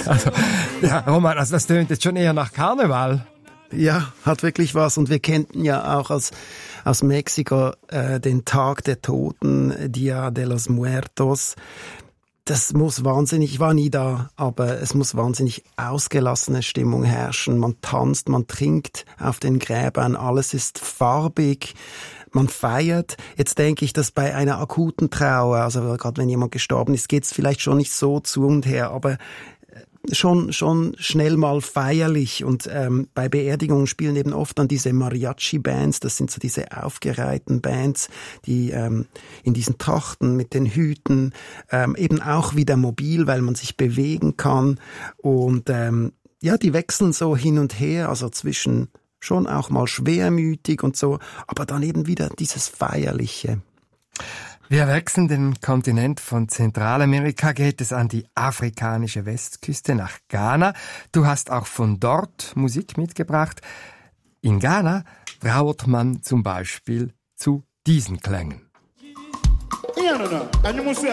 Also, ja, Roman, also das tönt jetzt schon eher nach Karneval. Ja, hat wirklich was. Und wir kennten ja auch aus Mexiko den Tag der Toten, Dia de los Muertos. Das muss wahnsinnig, ich war nie da, aber es muss wahnsinnig ausgelassene Stimmung herrschen. Man tanzt, man trinkt auf den Gräbern, alles ist farbig. Man feiert. Jetzt denke ich, dass bei einer akuten Trauer, also gerade wenn jemand gestorben ist, geht's vielleicht schon nicht so zu und her, aber schon schnell mal feierlich. Und bei Beerdigungen spielen eben oft dann diese Mariachi-Bands, das sind so diese aufgereihten Bands, die in diesen Trachten mit den Hüten eben auch wieder mobil, weil man sich bewegen kann. Und ja, die wechseln so hin und her, also zwischen schon auch mal schwermütig und so, aber dann eben wieder dieses Feierliche. Wir wechseln den Kontinent. Von Zentralamerika geht es an die afrikanische Westküste nach Ghana. Du hast auch von dort Musik mitgebracht. In Ghana trauert man zum Beispiel zu diesen Klängen.